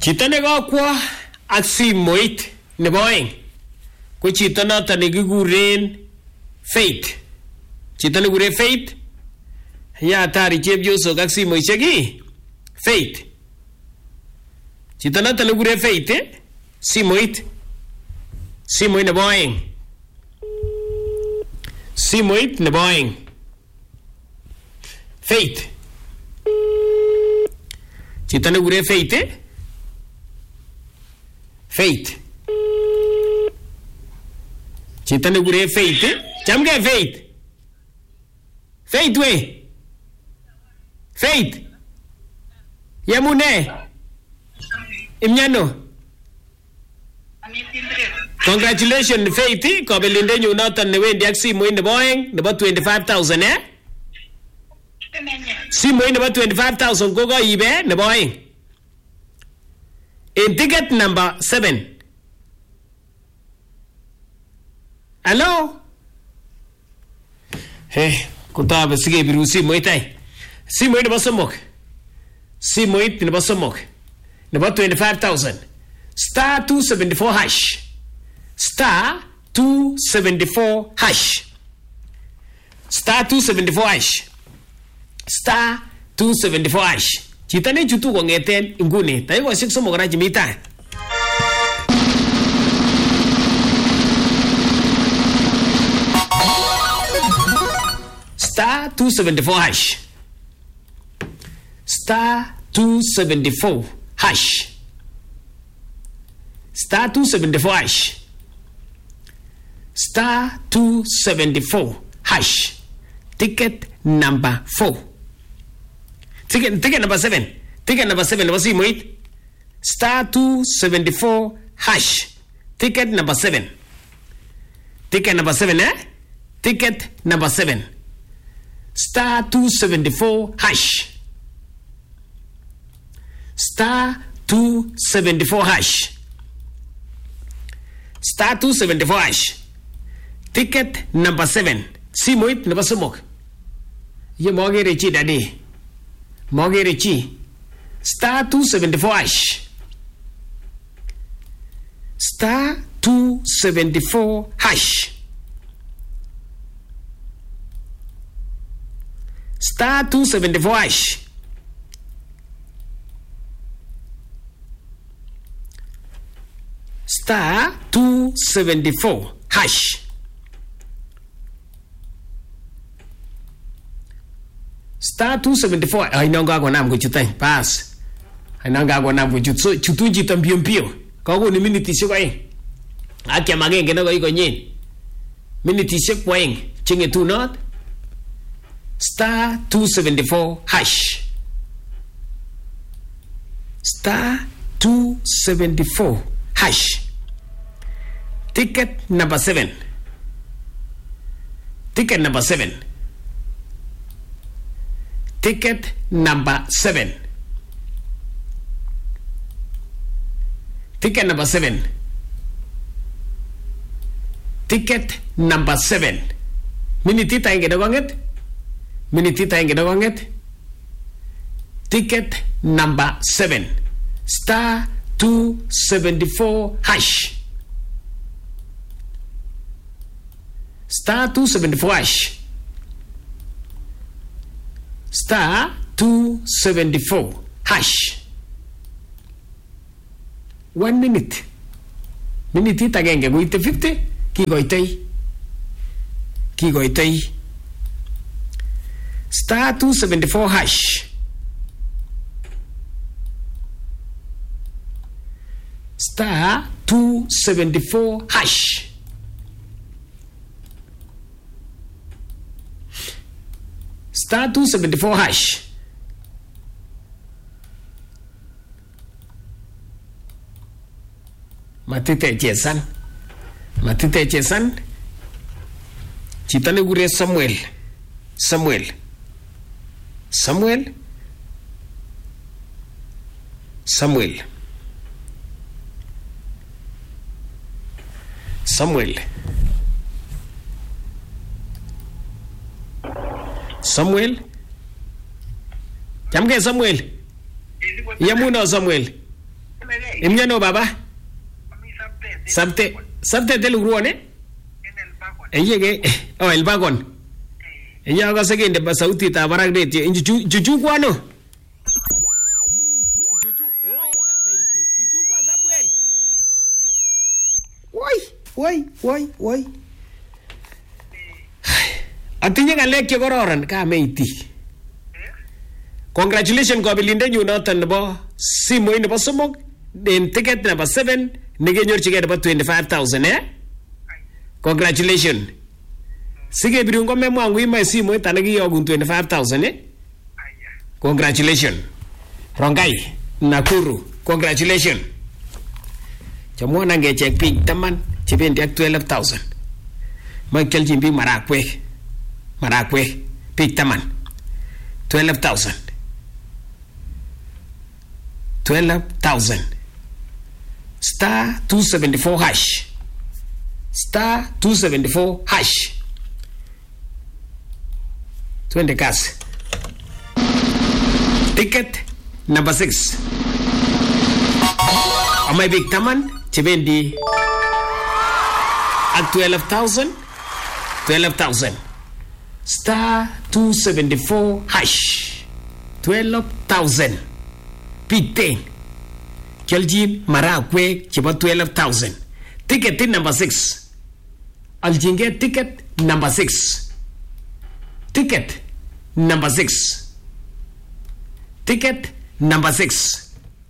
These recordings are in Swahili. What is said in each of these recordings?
Chito nekakwo ak simoit nebo oeng ko chito noton nekikuren Faith. Chito nekikuren Faith yatari chepyosok ak simoishek Faith. Chito noton nekikuren Faith simoit nebo oeng. Simoit nebo oeng. Faith. Chito nekikuren Faith Faith. Chito nekikuren Faith chamgei Faith. Faith we. Faith. Yamune. Imnyano. Congratulations Faith, kabelindenyu noton newendi ak simoit nebo oeng nebo 25,000 Simoit nebo 25,000 ko kaibe nebo oeng. In ticket number 7. Hello? Hey, kutabe sige biru simoit ay. Simoit nebo somok. Simoit nebo somok. Nebo 25,000. Star 274 hash. Star 274 hash. Star 274 hash. Star 274 hash. Chito ne chutu kongeten inguni. Dakikoshek somok kora chemi tai. Star 274 hash. Star 274 hash. Star 274 hash. Star 274 hash. Ticket number 4. Ticket number 7. Ticket number 7 was simoit. Star 274 hash. Ticket number 7. Ticket number 7 Ticket number 7. Star 274 hash. Star 274 hash. Star 274 hash. Ticket number 7. Simoit nebo somok. Ye mogere chi dadi. Mogere chi. Star 274 hash. Star 274 hash. Star 274 hash. Star 274 hash. Star 274. Ay nanga ko nam ko chutay pass. Ay nanga ko nam ko chutso chutuji tambio. Ko ni minute siko ay. Akia magenge na ko nyin. Minute siko ay chinge tu not. Star 274 hash. Star 274 hash. Ticket number 7. Ticket number 7. Ticket number 7. Ticket number 7. Ticket number 7. Minitita inge dawanget. Minitita inge dawanget. Ticket number 7. Star 274 hash. Star 274 hash. Star 274 hash. 1 minute. Minute itagenge guite 50 kigoitei. Star 274 hash. Star 274 hash. Star 274 hash. Matite chesan. Chito nekure Samuel. Chamge Samuel. Yamuno Samuel. Imyano baba. Sabte del uruone. Eye oh el vagon. Enya ka segende ba sauti ta barak de juju kwano. Juju oh ga meiti juju kwa Samuel. Woi. Atinye ngalek che kororon ka meiti. Congratulations ko bilinde nyu noton nebo simoit nebo somok den ticket number 7 negenyorchigei nebo 25,000 Congratulations. Sige birungo memwa ngui mai simoit anakiyogun 25,000 Congratulations. Rongai Nakuru. Congratulations. Chamwana ngechek pik taman chebendi ak 12,000. Makelchin pik marakwek pik taman 12,000 star 274 hash star 274 hash 20 gas ticket number 6 amay big taman chebendi at 12,000 star 274 hash 12,000 Piten Keljin Marakwe chebo 12,000 ticket number 6 Aljinge ticket number 6 ticket number 6 ticket number 6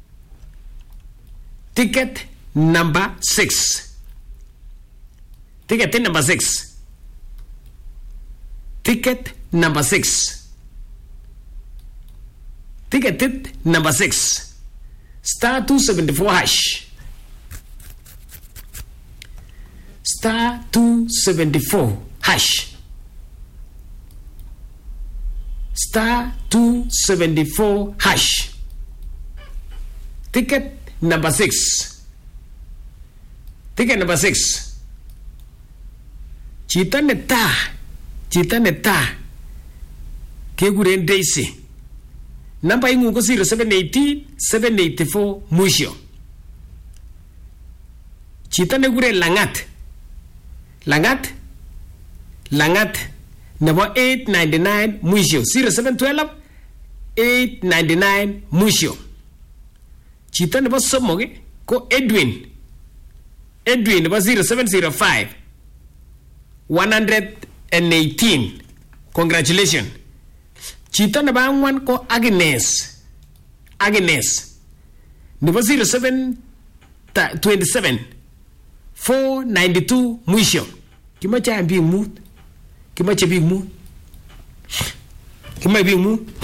ticket number 6 ticket number 6 ticket number 6 ticket number 6 star 274 hash star 274 hash star 274 hash ticket number 6 ticket number 6 chita neta kekuren Daisy namba ingu ko 0718 784 mwisho chita nekure Langat nebo 899 mwisho 0712 899 mwisho chita nebo somok ko Edwin nebo 0705 118 congratulations chita nebo angwan ko Agnes nebo 0727 492 mwisho kimache biik mut